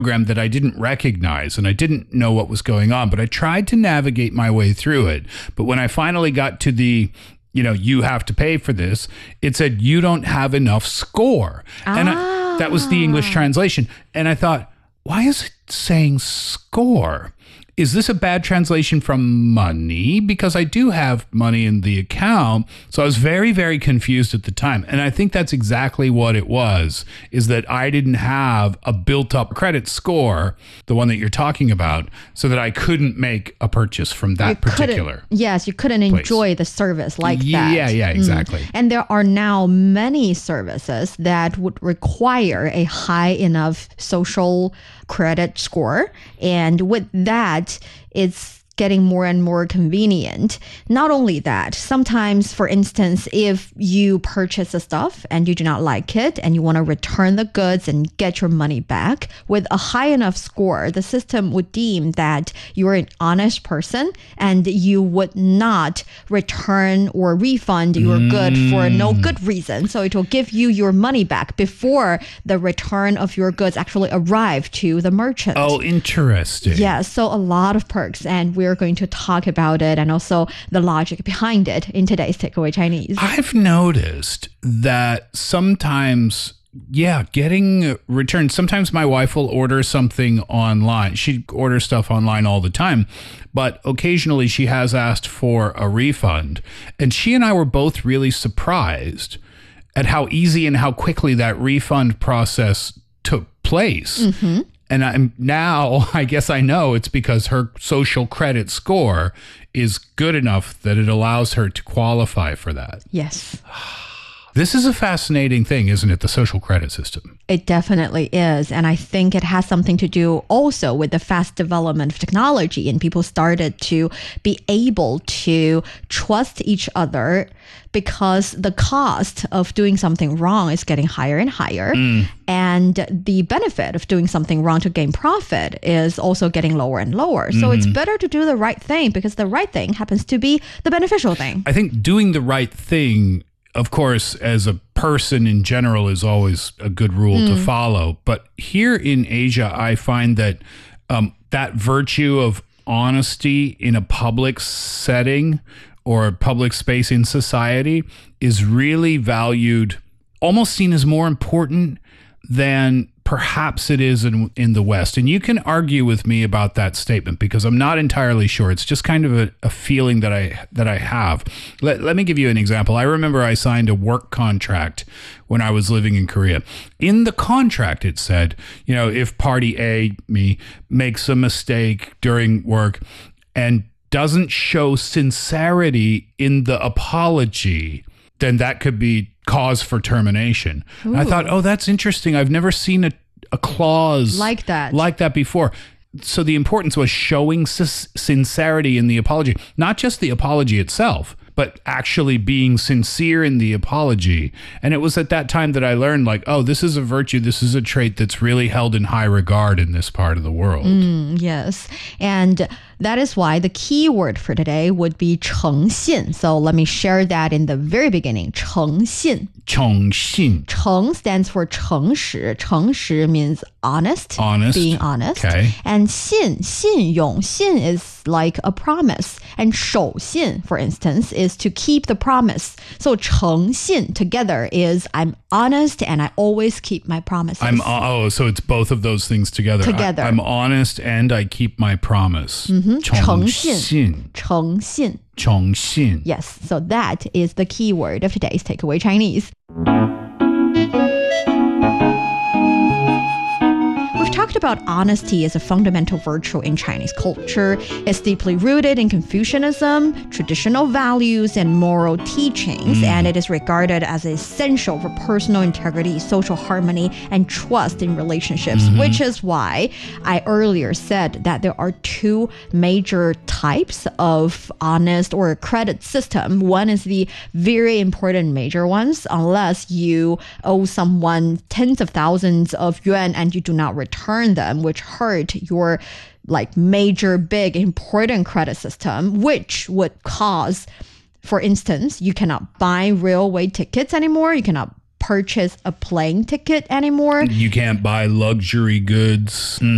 program that I didn't recognize and I didn't know what was going on, but I tried to navigate my way through it. But when I finally got to the, you have to pay for this, it said, you don't have enough score. And that was the English translation. And I thought, why is it saying score? Is this a bad translation from money? Because I do have money in the account. So I was very, very confused at the time. And I think that's exactly what it was, is that I didn't have a built up credit score, the one that you're talking about, so that I couldn't make a purchase from that particular. Yes, you couldn't enjoy the service like that. Yeah, exactly. And there are now many services that would require a high enough social credit score. And with that, it's getting more and more convenient. Not only that, sometimes, for instance, if you purchase a stuff and you do not like it and you want to return the goods and get your money back, with a high enough score, the system would deem that you're an honest person and you would not return or refund your good for no good reason. So it will give you your money back before the return of your goods actually arrive to the merchant. Oh, interesting. Yeah, so a lot of perks, and we're going to talk about it and also the logic behind it in today's Takeaway Chinese. I've noticed that sometimes, getting returned. Sometimes my wife will order something online. She orders stuff online all the time, but occasionally she has asked for a refund. And she and I were both really surprised at how easy and how quickly that refund process took place. Mm-hmm. And I guess I know it's because her social credit score is good enough that it allows her to qualify for that. Yes. This is a fascinating thing, isn't it? The social credit system. It definitely is. And I think it has something to do also with the fast development of technology, and people started to be able to trust each other because the cost of doing something wrong is getting higher and higher. And the benefit of doing something wrong to gain profit is also getting lower and lower. So it's better to do the right thing because the right thing happens to be the beneficial thing. I think doing the right thing, of course, as a person in general, is always a good rule to follow. But here in Asia, I find that that virtue of honesty in a public setting or a public space in society is really valued, almost seen as more important than perhaps it is in the West. And you can argue with me about that statement because I'm not entirely sure. It's just kind of a feeling that I have. Let me give you an example. I remember I signed a work contract when I was living in Korea. In the contract, it said, if party A, me, makes a mistake during work and doesn't show sincerity in the apology, then that could be cause for termination. I thought, that's interesting. I've never seen a clause like that before. So the importance was showing sincerity in the apology, not just the apology itself, but actually being sincere in the apology. And it was at that time that I learned, this is a virtue. This is a trait that's really held in high regard in this part of the world. Yes. And that is why the key word for today would be 诚信. So let me share that in the very beginning. 诚信. 诚信. 诚 stands for 诚实. 诚实 means honest. Being honest. Okay. And 信, 信用. 信 is like a promise. And 守信, for instance, is to keep the promise. So 诚信 together is I'm honest and I always keep my promises. So it's both of those things together. I'm honest and I keep my promise. 诚信. 诚信. 诚信. Yes, so that is the key word of today's Takeaway Chinese. We've talked about honesty as a fundamental virtue in Chinese culture. It's deeply rooted in Confucianism, traditional values, and moral teachings, and it is regarded as essential for personal integrity, social harmony, and trust in relationships, which is why I earlier said that there are two major types of honest or credit system. One is the very important major ones, unless you owe someone tens of thousands of yuan and you do not return them, which hurt your major, big, important credit system, which would cause, for instance, you cannot buy railway tickets anymore. You cannot purchase a plane ticket anymore. You can't buy luxury goods.